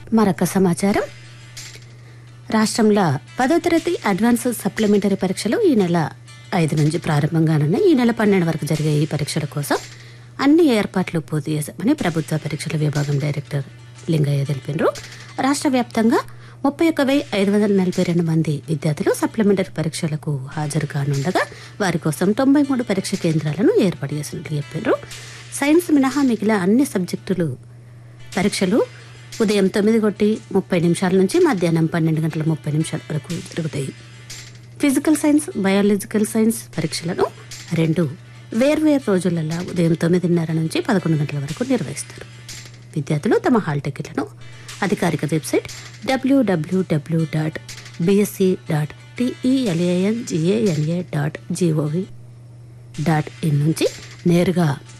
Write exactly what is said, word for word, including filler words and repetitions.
మరొక సమాచారం. రాష్ట్రంలో పదో తరగతి అడ్వాన్స్ సప్లిమెంటరీ పరీక్షలు ఈ నెల ఐదు నుంచి ప్రారంభంగానున్నాయి. ఈ నెల పన్నెండు వరకు జరిగే ఈ పరీక్షల కోసం అన్ని ఏర్పాట్లు పూర్తి చేశామని ప్రభుత్వ పరీక్షల విభాగం డైరెక్టర్ లింగయ్య తెలిపినారు. రాష్ట్ర వ్యాప్తంగా ముప్పై ఒక్క వెయ్యి ఐదు వందల నలభై రెండు మంది విద్యార్థులు సప్లిమెంటరీ పరీక్షలకు హాజరు కానుండగా వారి కోసం తొంభై మూడు పరీక్ష కేంద్రాలను ఏర్పాటు చేసినట్లు చెప్పారు. సైన్స్ మినహా మిగిలిన అన్ని సబ్జెక్టులు పరీక్షలు ఉదయం తొమ్మిది కొట్టి ముప్పై నిమిషాల నుంచి మధ్యాహ్నం పన్నెండు గంటల ముప్పై నిమిషాల వరకు జరుగుతాయి. ఫిజికల్ సైన్స్, బయాలజికల్ సైన్స్ పరీక్షలను రెండు వేర్వేరు రోజులలో ఉదయం తొమ్మిదిన్నర నుంచి పదకొండు గంటల వరకు నిర్వహిస్తారు. విద్యార్థులు తమ హాల్ టికెట్లను అధికారిక website WWW dot BSc dot టిఈఎల్ఏఎన్జిఏఎన్ఏ dot GOV dot in నుంచి నేరుగా